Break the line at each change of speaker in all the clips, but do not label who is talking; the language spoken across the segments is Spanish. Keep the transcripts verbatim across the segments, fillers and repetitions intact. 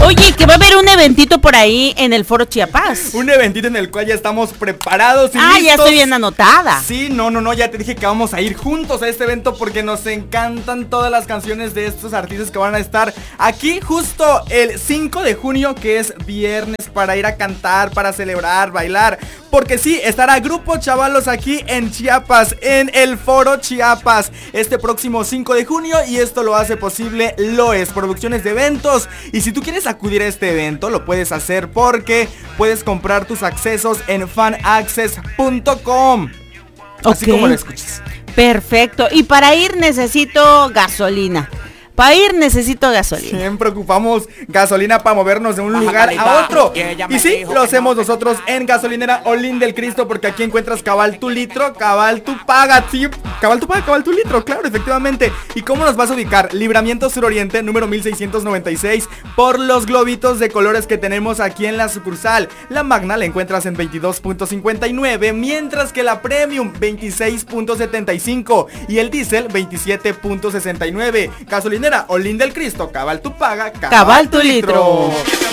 Oye, que va a haber un eventito por ahí en el Foro Chiapas.
Un eventito en el cual ya estamos preparados y
Ah,
listos.
ya estoy bien anotada.
Sí, no, no, no, ya te dije que vamos a ir juntos a este evento porque nos encantan todas las canciones de estos artistas que van a estar aquí justo el cinco de junio, que es viernes, para ir a cantar, para celebrar, bailar. Porque sí, estará Grupo Chavalos aquí en Chiapas, en el Foro Chiapas, este próximo cinco de junio, y esto lo hace posible Loes Producciones de Eventos. Y si tú quieres acudir a este evento, lo puedes hacer porque puedes comprar tus accesos en fan access punto com. Así
Ok.
como lo escuchas.
Perfecto. Y para ir necesito gasolina. Para ir necesito gasolina.
Siempre ocupamos gasolina para movernos de un
Baja
lugar
calidad,
a otro.
que ella
Y
me
sí,
dijo
lo
que
hacemos
no.
nosotros en Gasolinera Olín del Cristo, porque aquí encuentras cabal tu litro, cabal tu paga, sí, cabal tu paga, cabal tu litro, claro, efectivamente. ¿Y cómo nos vas a ubicar? Libramiento Suroriente, número mil seiscientos noventa y seis, por los globitos de colores que tenemos aquí en la sucursal. La Magna la encuentras en veintidós punto cincuenta y nueve, mientras que la Premium veintiséis punto setenta y cinco y el Diesel veintisiete punto sesenta y nueve. Gasolinera Olín del Cristo, cabal tu paga, cabal,
Cabal tu litro.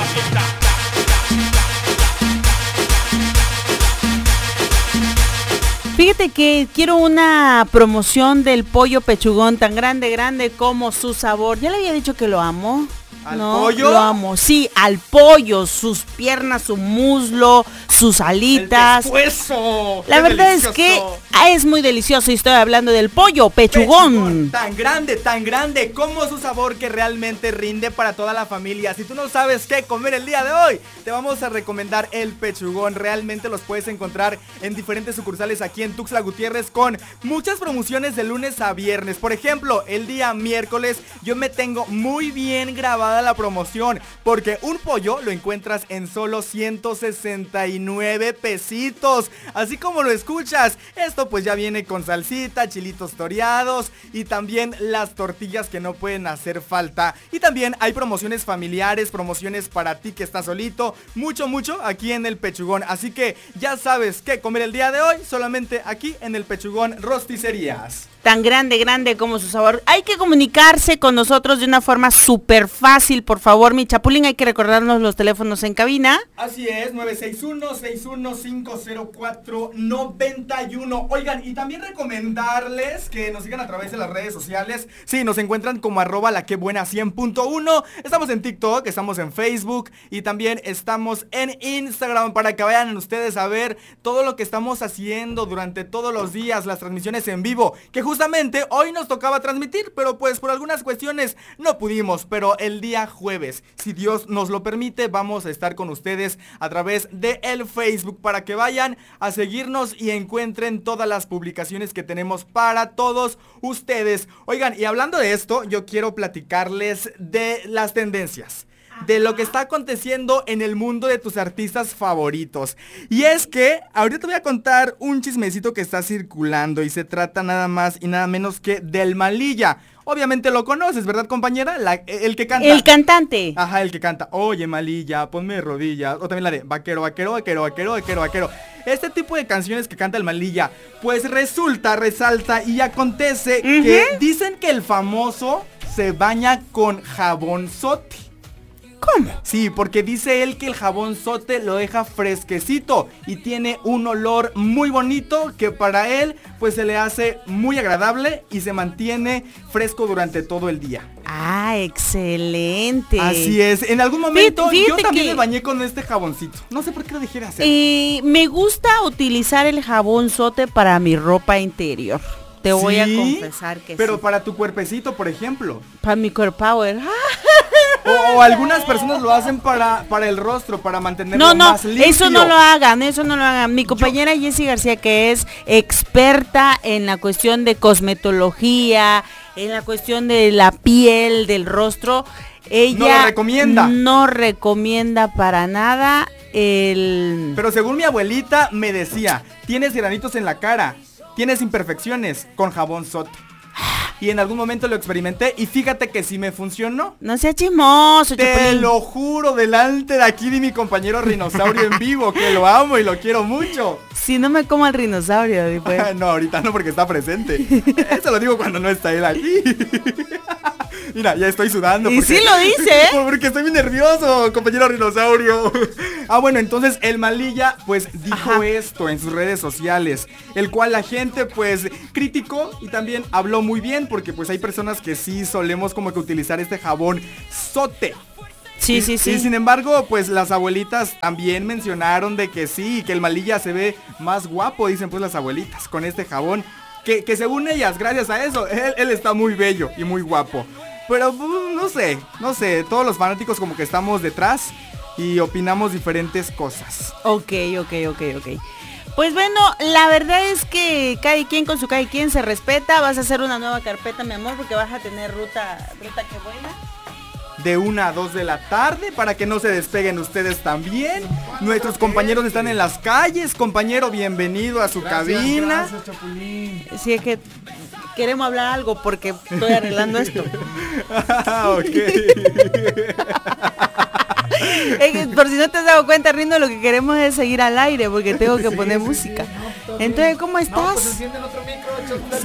Fíjate que quiero una promoción del pollo pechugón tan grande, grande como su sabor. Ya le había dicho que lo amo.
¿Al
no,
pollo?
Lo amo, sí, al pollo, sus piernas, su muslo, sus alitas.
El pescuezo.
La
¡Qué
verdad
delicioso!
es que ah, es muy delicioso y estoy hablando del pollo pechugón.
Pechugón, tan grande, tan grande como su sabor, que realmente rinde para toda la familia. Si tú no sabes qué comer el día de hoy, te vamos a recomendar el pechugón. Realmente los puedes encontrar en diferentes sucursales aquí en Tuxtla Gutiérrez, con muchas promociones de lunes a viernes. Por ejemplo, el día miércoles yo me tengo muy bien grabada la promoción, porque un pollo lo encuentras en solo ciento sesenta y nueve pesitos, así como lo escuchas. Esto pues ya viene con salsita, chilitos toreados y también las tortillas que no pueden hacer falta. Y también hay promociones familiares, promociones para ti que estás solito, mucho mucho aquí en el Pechugón. Así que ya sabes qué comer el día de hoy, solamente aquí en el Pechugón Rosticerías.
Tan grande, grande como su sabor. Hay que comunicarse con nosotros de una forma súper fácil, por favor, mi chapulín. Hay que recordarnos los teléfonos en cabina.
Así es, nueve seis uno, seis uno cinco cero cuatro, nueve uno. Oigan, y también recomendarles que nos sigan a través de las redes sociales. Sí, nos encuentran como arroba la que buena cien punto uno. Estamos en TikTok, estamos en Facebook y también estamos en Instagram, para que vayan ustedes a ver todo lo que estamos haciendo durante todos los días, las transmisiones en vivo, que justamente hoy nos tocaba transmitir, pero pues por algunas cuestiones no pudimos. Pero el día jueves, si Dios nos lo permite, vamos a estar con ustedes a través de el Facebook, para que vayan a seguirnos y encuentren todas las publicaciones que tenemos para todos ustedes. Oigan, y hablando de esto, yo quiero platicarles de las tendencias, de lo que está aconteciendo en el mundo de tus artistas favoritos. Y es que ahorita te voy a contar un chismecito que está circulando, y se trata nada más y nada menos que del Malilla. Obviamente lo conoces, ¿verdad, compañera? La, el que canta.
El cantante.
Ajá, el que canta. Oye, Malilla, ponme de rodillas. O también la de vaquero, vaquero, vaquero, vaquero, vaquero, vaquero. Este tipo de canciones que canta el Malilla, pues resulta, resalta y acontece
Uh-huh.
que dicen que el famoso se baña con jabonzote.
¿Cómo?
Sí, porque dice él que el jabón sote lo deja fresquecito y tiene un olor muy bonito que para él pues se le hace muy agradable y se mantiene fresco durante todo el día.
Ah, excelente.
Así es, en algún momento
Fíjate- fíjate
yo también
que-
me bañé con este jaboncito. No sé por qué lo dejé de hacer.
Eh, me gusta utilizar el jabón sote para mi ropa interior. Te voy a
Sí,
confesar que
pero
sí.
para tu cuerpecito, por ejemplo.
Para mi core power.
O, o algunas personas lo hacen para, para el rostro, para mantenerlo
No, no,
más limpio.
eso no lo hagan, eso no lo hagan. Mi compañera Jessie García, que es experta en la cuestión de cosmetología, en la cuestión de la piel, del rostro, ella
No lo recomienda.
no recomienda para nada el...
Pero según mi abuelita me decía, tienes granitos en la cara, tienes imperfecciones, con jabón sote. Y en algún momento lo experimenté y fíjate que sí me funcionó.
No sea chismoso,
Te
Chapulín.
lo juro delante de aquí de mi compañero Rinosaurio en vivo, que lo amo y lo quiero mucho.
Si no me como al rinosaurio, después.
No, ahorita no, porque está presente. Eso lo digo cuando no está él aquí. Mira, ya estoy sudando.
Y
porque,
sí lo dice, ¿eh?
Porque estoy muy nervioso, compañero Rinosaurio. Ah, bueno, entonces el Malilla pues dijo Ajá. esto en sus redes sociales, el cual la gente pues criticó y también habló muy bien, porque pues hay personas que sí solemos como que utilizar este jabón Sote.
Sí, sí, sí.
Y sin embargo, pues las abuelitas también mencionaron de que sí, que el Malilla se ve más guapo, dicen pues las abuelitas, con este jabón. Que, que según ellas, gracias a eso, él, él está muy bello y muy guapo. Pero no sé, no sé, todos los fanáticos como que estamos detrás y opinamos diferentes cosas.
Ok, ok, ok, ok. Pues bueno, la verdad es que cada quien con su cada quien se respeta. Vas a hacer una nueva carpeta, mi amor, porque vas a tener ruta, ruta que buena.
De una a dos de la tarde, para que no se despeguen ustedes también. Nuestros compañeros están en las calles. Compañero, bienvenido a su gracias, cabina.
Gracias, Chapulín. Sí, es que queremos hablar algo porque estoy arreglando esto.
Ah, ok.
Es por si no te has dado cuenta, Rindo, lo que queremos es seguir al aire porque tengo que sí, poner sí, música. Sí, no, entonces, ¿cómo estás? No, pues enciende el otro micro,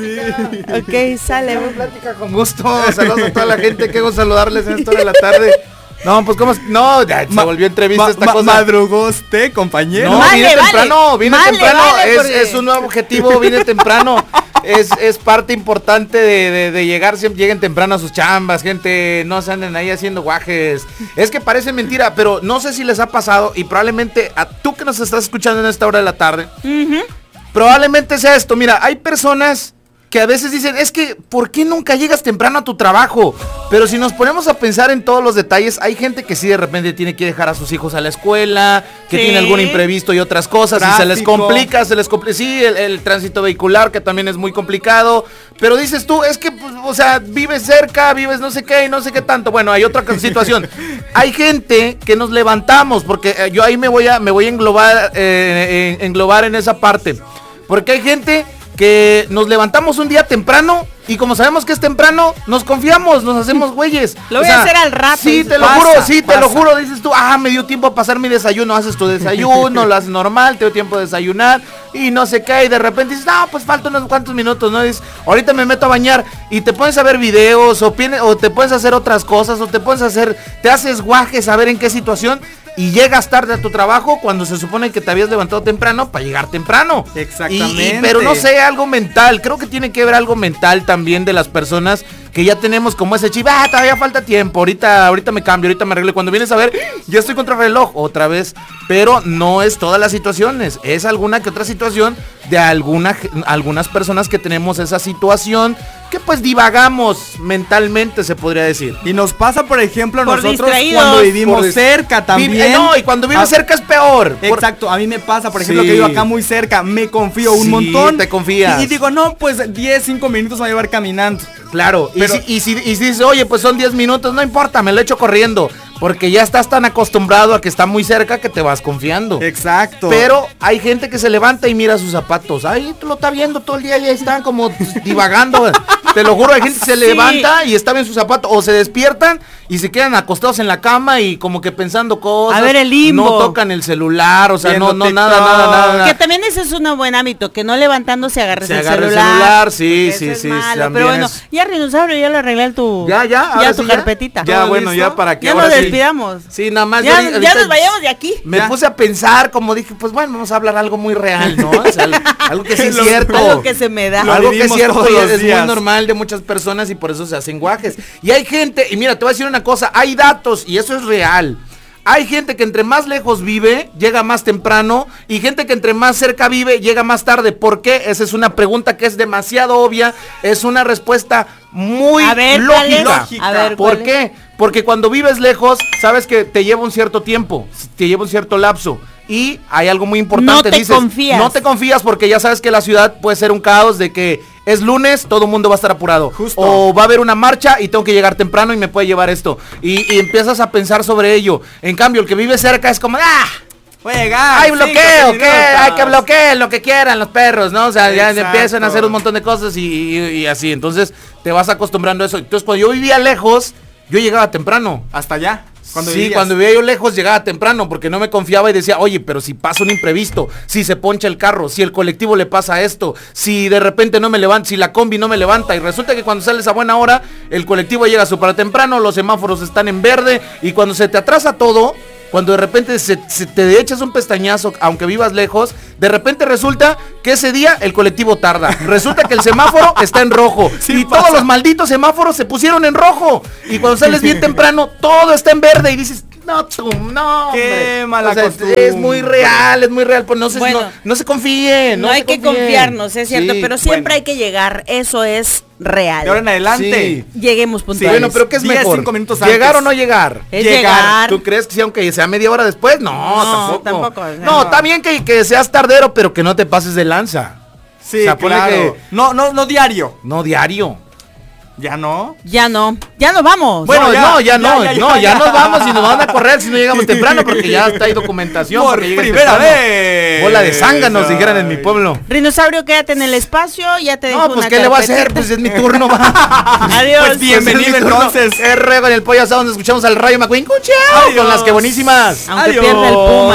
sí. Ok, sale.
Plática con gusto. Saludos a toda la gente. Qué gusto saludarles en esta hora de la tarde. No, pues cómo es? No, ya se ma volvió entrevista ma esta ma cosa.
¿Madrugó usted, compañero?
No,
vale,
vine
vale.
temprano, vine
vale,
temprano.
Vale,
es,
porque...
es un nuevo objetivo, vine temprano. Es, es parte importante de, de, de llegar, siempre lleguen temprano a sus chambas, gente, no se anden ahí haciendo guajes. Es que parece mentira, pero no sé si les ha pasado y probablemente a tú que nos estás escuchando en esta hora de la tarde, uh-huh. probablemente sea esto. Mira, hay personas que a veces dicen, es que, ¿por qué nunca llegas temprano a tu trabajo? Pero si nos ponemos a pensar en todos los detalles, hay gente que sí de repente tiene que dejar a sus hijos a la escuela, que ¿sí? tiene algún imprevisto y otras cosas, Tráfico. y se les complica, se les complica, sí, el, el tránsito vehicular, que también es muy complicado, pero dices tú, es que, pues, o sea, vives cerca, vives no sé qué y no sé qué tanto. Bueno, hay otra situación. Hay gente que nos levantamos, porque eh, yo ahí me voy a, me voy a englobar, eh, en, englobar en esa parte, porque hay gente que nos levantamos un día temprano y como sabemos que es temprano, nos confiamos, nos hacemos güeyes.
Lo voy o sea, a hacer al rato.
Sí, te lo pasa, juro, sí, pasa. te lo juro. Dices tú, ah, me dio tiempo a pasar mi desayuno. Haces tu desayuno, lo haces normal, te dio tiempo de desayunar y no sé qué. Y de repente dices, no, pues faltan unos cuantos minutos, ¿no? Dices, ahorita me meto a bañar y te pones a ver videos o, o te puedes hacer otras cosas o te puedes hacer, te haces guajes a ver en qué situación. Y llegas tarde a tu trabajo cuando se supone que te habías levantado temprano para llegar temprano.
Exactamente.
Y, y, pero no sé, algo mental. Creo que tiene que ver algo mental también de las personas que ya tenemos como ese chip. Ah, todavía falta tiempo. Ahorita, ahorita me cambio, ahorita me arreglo. Cuando vienes a ver, ya estoy contra el reloj otra vez. Pero no es todas las situaciones. Es alguna que otra situación de alguna, algunas personas que tenemos esa situación que pues divagamos mentalmente, se podría decir.
Y nos pasa, por ejemplo, a
por
nosotros cuando vivimos cerca también.
Vive, no, y cuando vives cerca es peor.
Exacto, a mí me pasa, por ejemplo,
sí.
que vivo acá muy cerca, me confío un
sí,
montón.
te confías.
Y, y digo, no, pues diez, cinco minutos me voy a llevar caminando.
Claro,
pero,
y, si, y, si, y si dices, oye, pues son diez minutos, no importa, me lo echo corriendo. Porque ya estás tan acostumbrado a que está muy cerca que te vas confiando.
Exacto.
Pero hay gente que se levanta y mira sus zapatos. Ahí tú lo está viendo todo el día y ahí están como divagando. Te lo juro, hay gente que se sí. levanta y está bien sus zapatos. O se despiertan y se quedan acostados en la cama y como que pensando cosas.
A ver el limbo.
No tocan el celular, o sea, Viendo no, no, nada, nada, nada, nada.
Que también ese es un buen hábito, que no levantándose agarres
se
el
agarre
celular.
el celular, sí, sí, sí.
Pero bueno, es... ya Rinosaurio, ya lo arreglé tu,
ya, ya,
ya tu sí, carpetita.
Ya, ya bueno, ya para que
ya
ahora
nos
sí.
despidamos.
Sí, nada más.
Ya, ya, ya nos vayamos de aquí.
Me
ya.
puse a pensar, como dije, pues bueno, vamos a hablar algo muy real, ¿no? O sea, algo que sí es cierto.
Algo que se me da.
Algo que es cierto y es muy normal de muchas personas y por eso se hacen guajes. Y hay gente, y mira, te voy a decir una cosa, hay datos y eso es real. Hay gente que entre más lejos vive, llega más temprano, y gente que entre más cerca vive, llega más tarde. ¿Por qué? Esa es una pregunta que es demasiado obvia, es una respuesta muy
a ver,
lógica.
A ver,
¿por qué? Porque cuando vives lejos, sabes que te lleva un cierto tiempo, te lleva un cierto lapso. Y hay algo muy importante,
no te
dices,
confías.
No te confías porque ya sabes que la ciudad puede ser un caos de que es lunes, todo el mundo va a estar apurado.
Justo.
O va a haber una marcha y tengo que llegar temprano y me puede llevar esto. Y, y empiezas a pensar sobre ello. En cambio, el que vive cerca es como, ¡ah!
Voy a llegar.
Hay bloqueo, ¿qué? Hay que bloquear lo que quieran los perros, ¿no? O sea,
Exacto.
ya empiezan a hacer un montón de cosas y, y, y así. Entonces, te vas acostumbrando a eso. Entonces, cuando yo vivía lejos, yo llegaba temprano.
¿Hasta allá? Cuando
sí,
vivías.
cuando vivía yo lejos llegaba temprano porque no me confiaba y decía, oye, pero si pasa un imprevisto, si se poncha el carro, si el colectivo le pasa esto, si de repente no me levanta, si la combi no me levanta, y resulta que cuando sales a buena hora, el colectivo llega súper temprano, los semáforos están en verde, y cuando se te atrasa todo, cuando de repente se, se te echas un pestañazo, aunque vivas lejos, de repente resulta que ese día el colectivo tarda. Resulta que el semáforo está en rojo.
Sí
y
pasa.
todos los malditos semáforos se pusieron en rojo. Y cuando sales bien temprano, todo está en verde. Y dices, no, tú, no.
Qué
hombre".
mala
O sea,
costumbre.
es muy real, es muy real. Pues no se,
Bueno.
no, no se confíen.
No,
No,
hay
se
que
confíen.
confiarnos, es cierto,
Sí.
pero siempre
bueno.
hay que llegar, eso es real.
De ahora en adelante.
Sí.
Lleguemos
Sí,
puntuales.
Bueno, pero ¿qué es
diez,
mejor?
cinco minutos
¿Llegar
antes.
o no llegar?
es
llegar.
llegar.
¿Tú crees que sí, aunque sea media hora después? No,
No,
tampoco.
tampoco, o sea,
no,
no.
está bien que, que seas tardero, pero que no te pases de lanza.
Sí,
O sea, ponle
claro.
que-
No, no, no diario.
No diario.
Ya no.
Ya no, ya no vamos.
Bueno,
No, ya,
no, ya,
ya,
no,
ya, ya,
no, ya,
ya.
nos vamos y nos van a correr si no llegamos temprano porque ya está ahí documentación.
Por
porque lleguen
primera
temprano.
vez.
Bola de zánganos, dijeran en mi pueblo.
Rinosaurio, quédate en el espacio, ya te dejo
No, pues
una
¿qué le voy a hacer?
carpetita.
Pues es mi turno. va.
Adiós.
Pues bienvenido,
Pues es mi turno.
entonces.
Es ruego en el pollo asado donde escuchamos al Rayo McQueen. ¡Cuchao!
Adiós.
Con las que buenísimas.
Aunque
Adiós.
pierda el Puma.